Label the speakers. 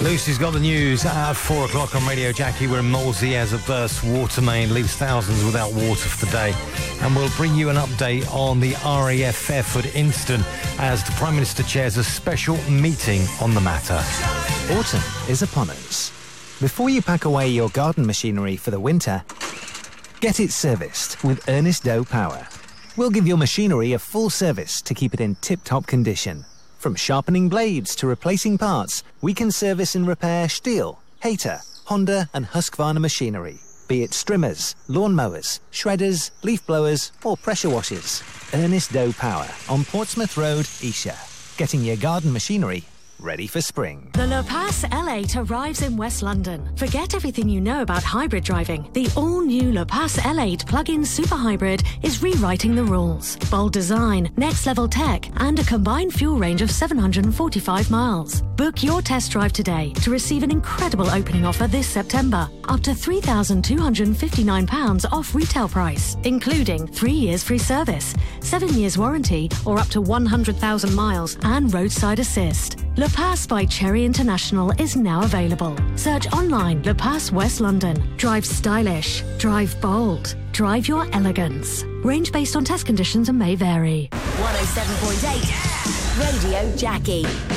Speaker 1: Lucy's got the news at 4 o'clock on Radio Jackie. We're in Molesey as a burst water main leaves thousands without water for the day. And we'll bring you an update on the RAF Fairford incident as the Prime Minister chairs a special meeting on the matter.
Speaker 2: Autumn is upon us. Before you pack away your garden machinery for the winter, get it serviced with Ernest Doe Power. We'll give your machinery a full service to keep it in tip-top condition. From sharpening blades to replacing parts, we can service and repair Stihl, Hayter, Honda and Husqvarna machinery. Be it strimmers, lawnmowers, shredders, leaf blowers or pressure washers. Ernest Doe Power on Portsmouth Road, Esher. Getting your garden machinery ready for spring.
Speaker 3: The Le Pass L8 arrives in West London. Forget everything you know about hybrid driving. The all-new Le Pass L8 plug-in super hybrid is rewriting the rules. Bold design, next-level tech, and a combined fuel range of 745 miles. Book your test drive today to receive an incredible opening offer this September. Up to £3,259 off retail price, including 3 years free service, 7 years warranty, or up to 100,000 miles and roadside assist. Le Pass by Cherry International is now available. Search online Le Pass West London. Drive stylish. Drive bold. Drive your elegance. Range based on test conditions and may vary.
Speaker 4: 107.8 Radio Jackie.